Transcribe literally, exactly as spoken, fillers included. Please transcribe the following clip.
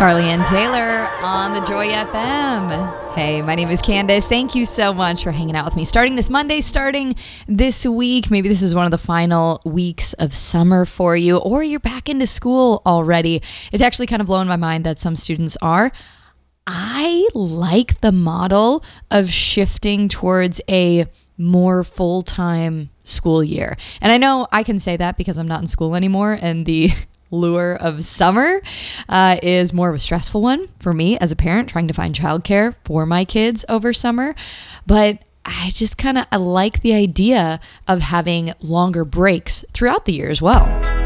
Carly Ann Taylor on the Joy F M. Hey, my name is Candace. Thank you so much for hanging out with me. Starting this Monday, starting this week, maybe this is one of the final weeks of summer for you, or you're back into school already. It's actually kind of blowing my mind that some students are. I like the model of shifting towards a more full-time school year. And I know I can say that because I'm not in school anymore, and the lure of summer uh, is more of a stressful one for me as a parent, trying to find childcare for my kids over summer. But I just kind of I like the idea of having longer breaks throughout the year as well.